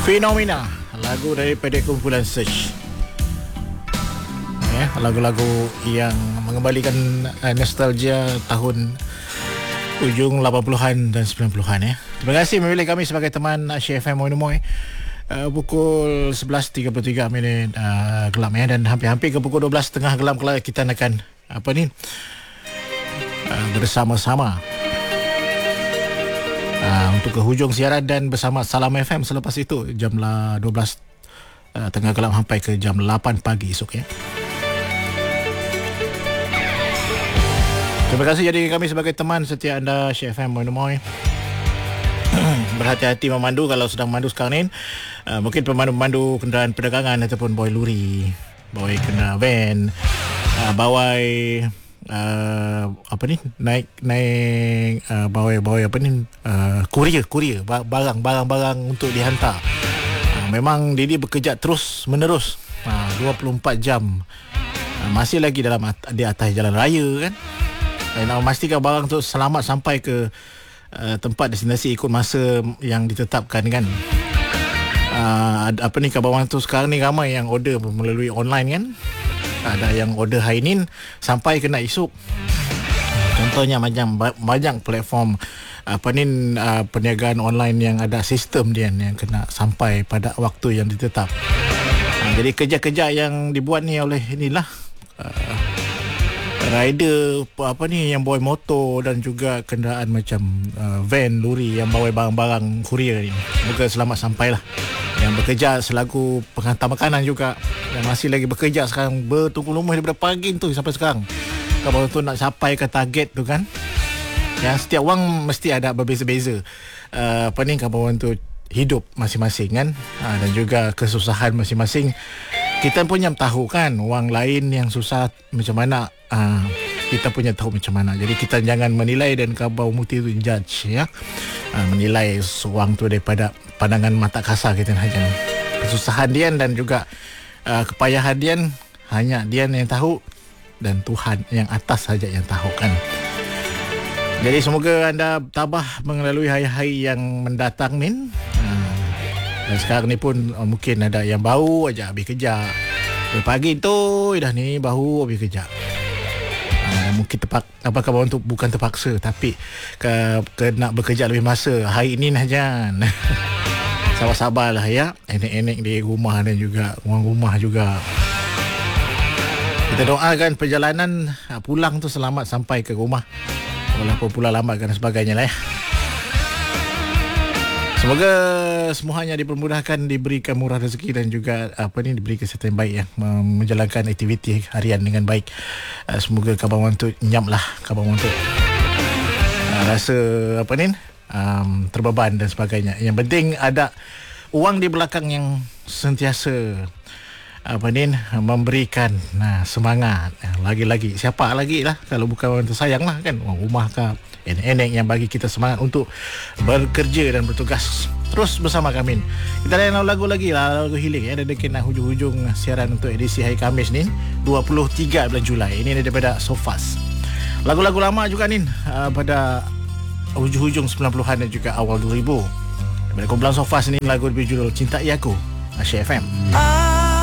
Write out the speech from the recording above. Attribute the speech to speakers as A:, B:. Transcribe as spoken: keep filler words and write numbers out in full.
A: Fenomena, lagu daripada kumpulan Search. Ya, lagu-lagu yang mengembalikan uh, nostalgia tahun ujung lapan puluhan dan sembilan puluhan ya. Terima kasih memilih kami sebagai teman Asia F M Moy Moy. Uh, pukul sebelas tiga puluh tiga minit uh, gelap ya, dan hampir-hampir ke pukul dua belas tiga puluh gelap kalau kita akan apa ni uh, bersama-sama uh, untuk ke hujung siaran dan bersama Salam F M selepas itu jam lah dua belas uh, tengah gelap sampai ke jam lapan pagi esok ya. Terima kasih jadi kami sebagai teman setia anda Syekh F M Moy Moy. Berhati-hati memandu kalau sedang mandu sekarang ni. Uh, mungkin pemandu-pemandu kenderaan perdagangan ataupun boy luri, boy kena van, uh, bawai uh, apa ni naik naik uh, bawai bawai apa ni uh, kurier kurier barang barang-barang untuk dihantar. Uh, memang Didi bekerja terus menerus uh, dua puluh empat jam. Uh, masih lagi dalam at- di atas jalan raya kan. Dan nak memastikan barang tu selamat sampai ke Uh, tempat destinasi ikut masa yang ditetapkan kan. Uh, apa ni kawan tu sekarang ni ramai yang order melalui online kan. Ada yang order hari ni sampai kena esok. Contohnya macam banyak platform apa ni uh, perniagaan online yang ada sistem dia yang kena sampai pada waktu yang ditetap. Uh, jadi kerja-kerja yang dibuat ni oleh inilah uh, rider apa ni yang bawa motor dan juga kenderaan macam uh, van, lori yang bawa barang-barang kurier ni. Semoga selamat sampailah. Yang bekerja selaku penghantar makanan juga, yang masih lagi bekerja sekarang bertunggu lumus daripada pagi tu sampai sekarang. Kalau tu nak capai ke target tu kan. Yang setiap orang mesti ada berbeza-beza. Uh, apa ni kawan tu hidup masing-masing kan. Uh, dan juga kesusahan masing-masing. Kita punya tahu kan orang lain yang susah macam mana. Uh, kita punya tahu macam mana. Jadi kita jangan menilai dan kabau muti tu judge ya. Uh, menilai seorang tu daripada pandangan mata kasar kita saja. Kesusahan dia dan juga uh, kepayahan dia hanya dia yang tahu dan Tuhan yang atas saja yang tahu kan. Jadi semoga anda tabah melalui hari-hari yang mendatang ni. Uh, dan sekarang ni pun uh, mungkin ada yang baru aja habis kerja. Dari pagi tu dah ni baru habis kerja. Uh, mungkin terpak apa kawan tu bukan terpaksa tapi ke, ke nak bekerja lebih masa hari ini saja. Sabar-sabarlah ya. Enek-enek di rumah dan juga orang rumah juga. Kita doakan perjalanan uh, pulang tu selamat sampai ke rumah. Walaupun pula lambat dan sebagainya lah ya. Semoga semuanya dipermudahkan, diberikan murah rezeki dan juga apa ni diberi kesihatan yang baik ya, menjalankan aktiviti harian dengan baik. Uh, semoga kawan tu nyam lah, kawan tu uh, rasa apa ni um, terbeban dan sebagainya. Yang penting ada uang di belakang yang sentiasa apa ni memberikan nah, semangat. Lagi-lagi siapa lagi lah kalau bukan orang tersayang lah kan, orang rumah ke enek-enek yang bagi kita semangat untuk bekerja dan bertugas terus bersama kami. Kita layan lagu lagi lah, lagu healing ya, dekat nak hujung-hujung siaran untuk edisi hari Khamis ni dua puluh tiga bulan Julai. Ini daripada Sofas. Lagu-lagu lama juga ni uh, pada hujung-hujung sembilan puluhan dan juga awal dua ribu. Daripada kumpulan Sofas ni lagu berjudul Cintai Aku, Asia F M.